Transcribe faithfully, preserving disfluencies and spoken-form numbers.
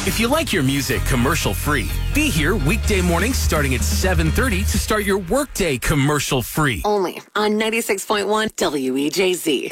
If you like your music commercial-free, be here weekday mornings starting at seven thirty to start your workday commercial-free. Only on ninety-six point one W E J Z.